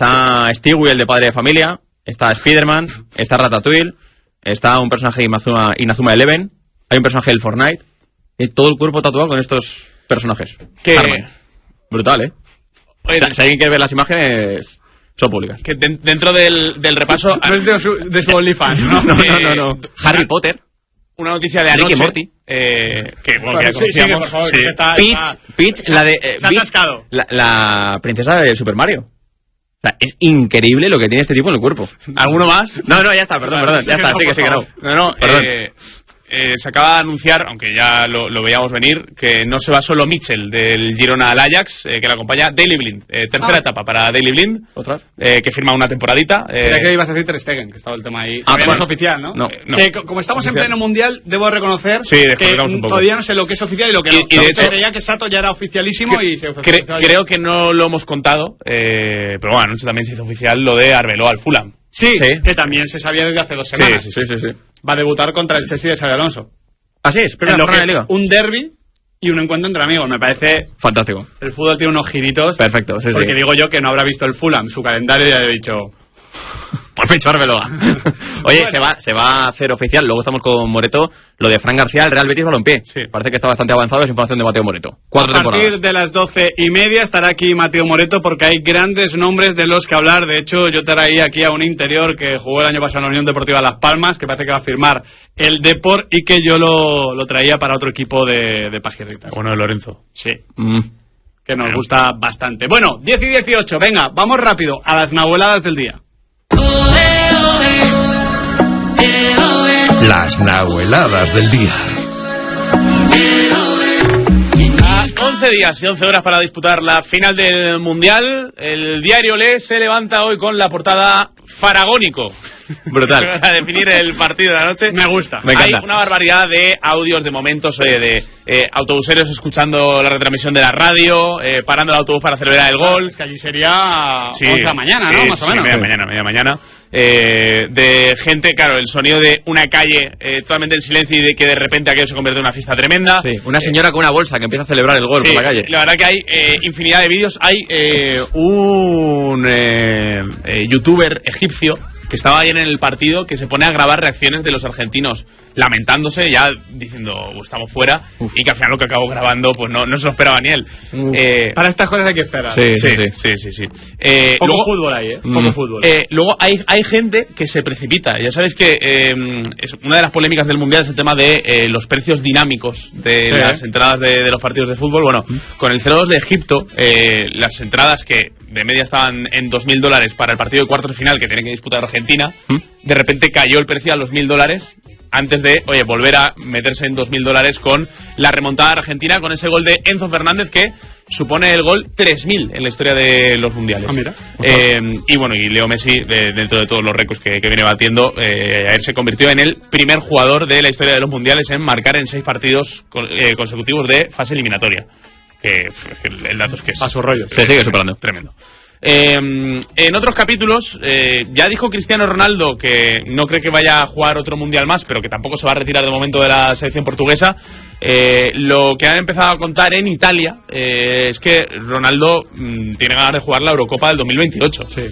está Stewie, el de Padre de Familia, está Spider-Man, está Ratatouille, está un personaje de Inazuma Eleven, hay un personaje del Fortnite, y todo el cuerpo tatuado con estos personajes. Que... Brutal, ¿eh? Oye, si alguien quiere ver las imágenes, son públicas. Que dentro del repaso... No es de su OnlyFans, ¿no? No. Harry Potter. Una noticia de anoche. Rick y Morty. Que ya conocíamos. por favor, Sí. Peach, la de... Se ha atascado. La princesa de Super Mario. O sea, es increíble lo que tiene este tipo en el cuerpo. ¿Alguno más? No, ya está, perdón, ya está, sí que no. No, se acaba de anunciar, aunque ya lo veíamos venir, que no se va solo Mitchell del Girona al Ajax, que le acompaña Daley Blind. Tercera etapa para Daley Blind. ¿Otras? Que firma una temporadita. Creía que ibas a decir Ter Stegen, que estaba el tema ahí. Pues no es oficial, ¿no? No. Que como estamos en pleno mundial, debo reconocer que todavía no sé lo que es oficial y lo que no. Y de hecho, creía que Sato ya era oficialísimo y se oficializó. Creo que no lo hemos contado, pero bueno, anoche también se hizo oficial lo de Arbeloa al Fulham. Sí, que también se sabía desde hace 2 semanas. Sí. Va a debutar contra el Chelsea de Xabi Alonso. Así es, pero lo que es un derbi y un encuentro entre amigos. Me parece fantástico. El fútbol tiene unos giritos. Perfecto, sí. Porque digo yo que no habrá visto el Fulham, su calendario, y ya he dicho... Por fin, Arbeloa. Oye, bueno. se va a hacer oficial, luego estamos con Moreto, lo de Fran García, el Real Betis Balompié. Sí. Parece que está bastante avanzado, es información de Mateo Moreto. 4 temporadas. A partir de las 12:30 estará aquí Mateo Moreto porque hay grandes nombres de los que hablar. De hecho, yo traía aquí a un interior que jugó el año pasado en la Unión Deportiva Las Palmas, que parece que va a firmar el Depor y que yo lo traía para otro equipo de Pajirritas. Bueno, de Lorenzo. Sí. Que nos gusta bastante. Bueno, 10 y 18, venga, vamos rápido a las nahueladas del día. Las nahueladas del día. A 11 días y 11 horas para disputar la final del Mundial, el diario Le se levanta hoy con la portada Faragónico. Brutal. Para definir el partido de la noche. Me gusta. Hay una barbaridad de audios, de momentos, de autobuseros escuchando la retransmisión de la radio, parando el autobús para celebrar el gol. Es que allí sería 11 de la mañana, ¿no? Más o menos. Media mañana. De gente, claro, el sonido de una calle totalmente en silencio y de que de repente aquello se convierte en una fiesta tremenda. Sí, una señora con una bolsa que empieza a celebrar el gol por la calle. La verdad que hay infinidad de vídeos. Hay un youtuber egipcio que estaba ahí en el partido que se pone a grabar reacciones de los argentinos lamentándose, ya diciendo estamos fuera. Y que al final lo que acabó grabando pues no se lo esperaba ni él. Para estas cosas hay que esperar. Sí. Poco luego, fútbol ahí, poco fútbol. Luego hay gente que se precipita. Ya sabes que es una de las polémicas del Mundial es el tema de los precios dinámicos de las entradas de los partidos de fútbol. Bueno, con el 0-2 de Egipto, las entradas que de media estaban en $2.000 para el partido de cuartos de final que tiene que disputar Argentina, de repente cayó el precio a los $1.000 antes de, volver a meterse en $2.000 con la remontada argentina, con ese gol de Enzo Fernández que supone el gol 3000 en la historia de los mundiales. Mira. Y Leo Messi, dentro de todos los récords que viene batiendo, ayer se convirtió en el primer jugador de la historia de los mundiales en marcar en 6 partidos consecutivos de fase eliminatoria. Que el dato es que es... A su rollo. Se sigue superando. Tremendo. En otros capítulos, ya dijo Cristiano Ronaldo que no cree que vaya a jugar otro mundial más, pero que tampoco se va a retirar de momento de la selección portuguesa. Lo que han empezado a contar en Italia es que Ronaldo tiene ganas de jugar la Eurocopa del 2028. Sí.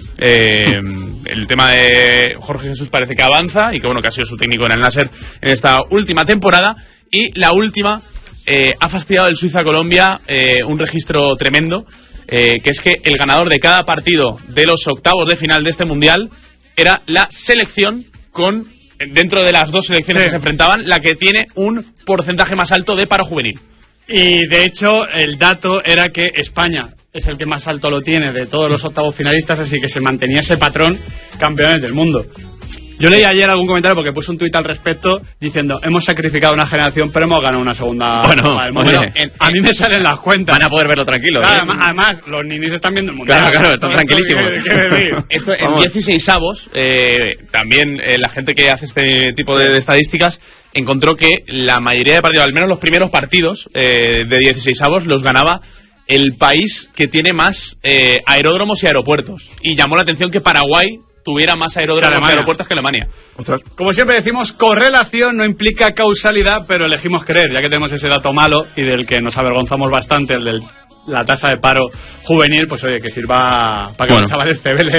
El tema de Jorge Jesús parece que avanza y que ha sido su técnico en el Nasser en esta última temporada. Y la última, ha fastidiado el Suiza-Colombia un registro tremendo. Que es que el ganador de cada partido de los octavos de final de este mundial era la selección dentro de las 2 selecciones que se enfrentaban, la que tiene un porcentaje más alto de paro juvenil. Y de hecho el dato era que España es el que más alto lo tiene de todos los octavos finalistas, así que se mantenía ese patrón campeones del mundo. Yo leí ayer algún comentario porque puse un tuit al respecto diciendo hemos sacrificado una generación pero hemos ganado una segunda. A mí me salen las cuentas. Van a poder verlo tranquilo. Claro, además los ninis están viendo el mundial. Claro, están tranquilísimos. Esto en 16avos, también la gente que hace este tipo de estadísticas encontró que la mayoría de partidos, al menos los primeros partidos de 16avos, los ganaba el país que tiene más aeródromos y aeropuertos. Y llamó la atención que Paraguay tuviera más aeródromos y aeropuertos que Alemania. Ostras. Como siempre decimos, correlación no implica causalidad, pero elegimos creer, ya que tenemos ese dato malo y del que nos avergonzamos bastante, el de la tasa de paro juvenil, pues oye, que sirva para que los chavales